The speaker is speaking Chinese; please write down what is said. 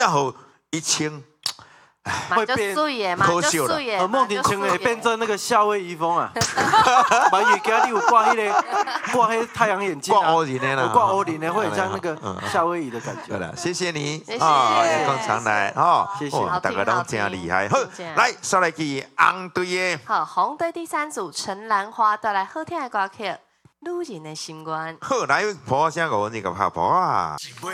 然后一清。 会变可惜了。 梦婷穿会变成那个夏威夷风啊！万一今日有挂迄太阳眼镜挂欧林的啦， 挂欧林的会很像那个夏威夷的感觉。 对了，谢谢你啊， 也经常来哈， 谢谢， 大家都真厉害。好，来，再来去红队的。 好，红队第3组陈兰花带来好听的歌曲《女人的心愿》。 好，来，婆声我你个拍婆啊。